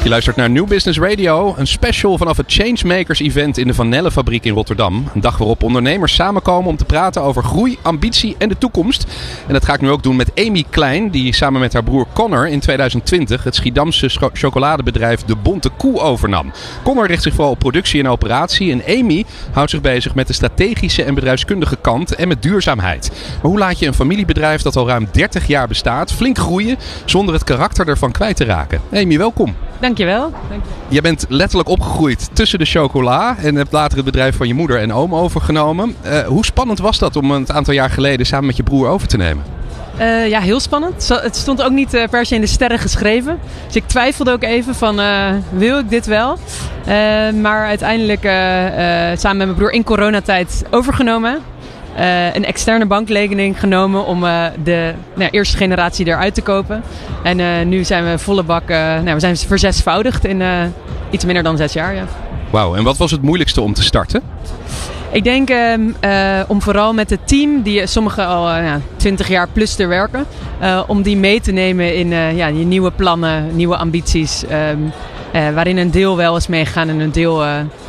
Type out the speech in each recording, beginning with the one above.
Je luistert naar New Business Radio, een special vanaf het Changemakers Event in de Van Nelle-fabriek in Rotterdam. Een dag waarop ondernemers samenkomen om te praten over groei, ambitie en de toekomst. En dat ga ik nu ook doen met Amy Klein, die samen met haar broer Connor in 2020 het Schiedamse chocoladebedrijf De Bonte Koe overnam. Connor richt zich vooral op productie en operatie en Amy houdt zich bezig met de strategische en bedrijfskundige kant en met duurzaamheid. Maar hoe laat je een familiebedrijf dat al ruim 30 jaar bestaat flink groeien zonder het karakter ervan kwijt te raken? Amy, welkom. Dankjewel. Je bent letterlijk opgegroeid tussen de chocola en hebt later het bedrijf van je moeder en oom overgenomen. Hoe spannend was dat om een aantal jaar geleden samen met je broer over te nemen? Ja, heel spannend. Het stond ook niet per se in de sterren geschreven. Dus ik twijfelde ook even van, wil ik dit wel? Maar uiteindelijk samen met mijn broer in coronatijd overgenomen. Een externe banklening genomen om de eerste generatie eruit te kopen. En nu zijn we volle bak, we zijn verzesvoudigd in iets minder dan 6 jaar. Ja. Wauw, en wat was het moeilijkste om te starten? Ik denk om vooral met het team, die sommigen al 20 jaar plus er werken, om die mee te nemen in je nieuwe plannen, nieuwe ambities. Waarin een deel wel is meegegaan en een deel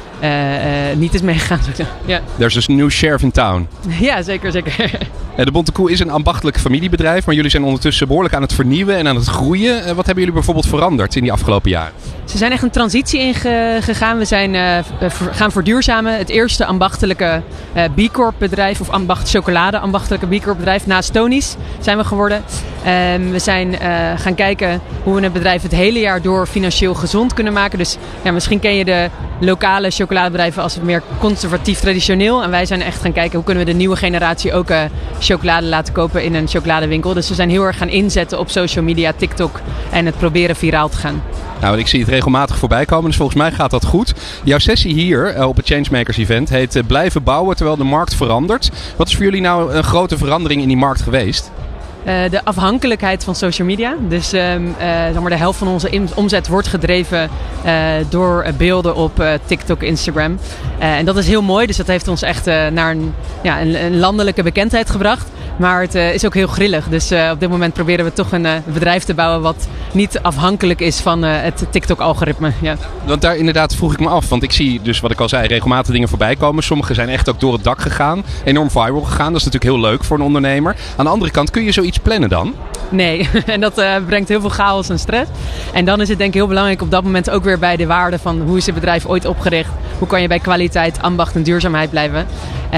niet is meegegaan. Ja. There's dus een new sheriff in town. Ja, zeker. De Bonte Koe is een ambachtelijk familiebedrijf, maar jullie zijn ondertussen behoorlijk aan het vernieuwen en aan het groeien. Wat hebben jullie bijvoorbeeld veranderd in die afgelopen jaren? Ze zijn echt een transitie ingegaan. We zijn gaan verduurzamen. Het eerste ambachtelijke B Corp bedrijf, of chocolade ambachtelijke B Corp bedrijf, naast Tony's zijn we geworden. We zijn gaan kijken hoe we het bedrijf het hele jaar door financieel gezond kunnen maken. Dus misschien ken je de lokale chocoladebedrijven als het meer conservatief traditioneel. En wij zijn echt gaan kijken hoe kunnen we de nieuwe generatie ook chocolade laten kopen in een chocoladewinkel. Dus we zijn heel erg gaan inzetten op social media, TikTok en het proberen viraal te gaan. Nou, ik zie het regelmatig voorbij komen, dus volgens mij gaat dat goed. Jouw sessie hier op het Changemakers Event heet blijven bouwen terwijl de markt verandert. Wat is voor jullie nou een grote verandering in die markt geweest? De afhankelijkheid van social media. Dus de helft van onze omzet wordt gedreven door beelden op TikTok, Instagram. En dat is heel mooi. Dus dat heeft ons echt naar een landelijke bekendheid gebracht. Maar het is ook heel grillig. Dus op dit moment proberen we toch een bedrijf te bouwen wat niet afhankelijk is van het TikTok-algoritme. Ja. Want daar inderdaad vroeg ik me af. Want ik zie dus, wat ik al zei, regelmatig dingen voorbij komen. Sommige zijn echt ook door het dak gegaan. Enorm viral gegaan. Dat is natuurlijk heel leuk voor een ondernemer. Aan de andere kant, kun je zoiets plannen dan? Nee, en dat brengt heel veel chaos en stress. En dan is het denk ik heel belangrijk op dat moment ook weer bij de waarde van hoe is het bedrijf ooit opgericht? Hoe kan je bij kwaliteit, ambacht en duurzaamheid blijven?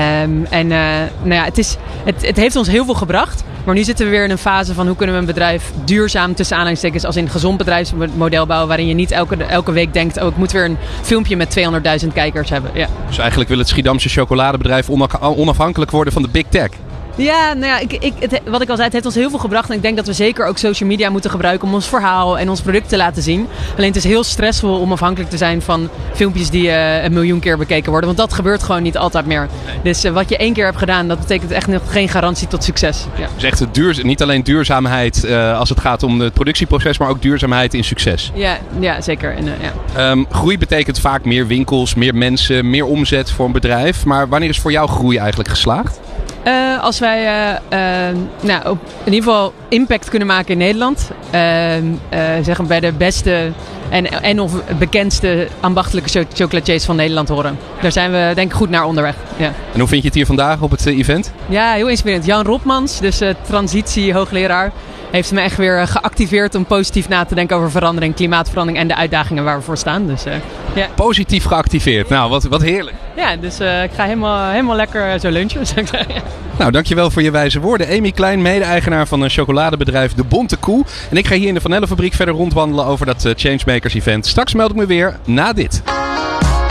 Het heeft ons heel veel gebracht. Maar nu zitten we weer in een fase van hoe kunnen we een bedrijf duurzaam tussen aanhalingstekens als in een gezond bedrijfsmodel bouwen. Waarin je niet elke week denkt, ik moet weer een filmpje met 200.000 kijkers hebben. Ja. Dus eigenlijk wil het Schiedamse chocoladebedrijf onafhankelijk worden van de big tech. Ja, wat ik al zei, het heeft ons heel veel gebracht. En ik denk dat we zeker ook social media moeten gebruiken om ons verhaal en ons product te laten zien. Alleen het is heel stressvol om afhankelijk te zijn van filmpjes die 1 miljoen keer bekeken worden. Want dat gebeurt gewoon niet altijd meer. Dus wat je 1 keer hebt gedaan, dat betekent echt nog geen garantie tot succes. Ja. Dus echt niet alleen duurzaamheid als het gaat om het productieproces, maar ook duurzaamheid in succes. Ja zeker. Groei betekent vaak meer winkels, meer mensen, meer omzet voor een bedrijf. Maar wanneer is voor jou groei eigenlijk geslaagd? Als wij in ieder geval impact kunnen maken in Nederland. Zeggen bij de beste en of bekendste ambachtelijke chocolatiers van Nederland horen. Daar zijn we denk ik goed naar onderweg. Ja. En hoe vind je het hier vandaag op het event? Ja, heel inspirerend. Jan Rotmans, dus transitie-hoogleraar, heeft me echt weer geactiveerd om positief na te denken over verandering, klimaatverandering en de uitdagingen waar we voor staan. Dus, Positief geactiveerd. Nou, wat heerlijk. Ja, dus ik ga helemaal lekker zo lunchen. Nou, dankjewel voor je wijze woorden. Amy Klein, mede-eigenaar van een chocoladebedrijf De Bonte Koe. En ik ga hier in de Van Nelle fabriek verder rondwandelen over dat Changemakers event. Straks meld ik me weer na dit.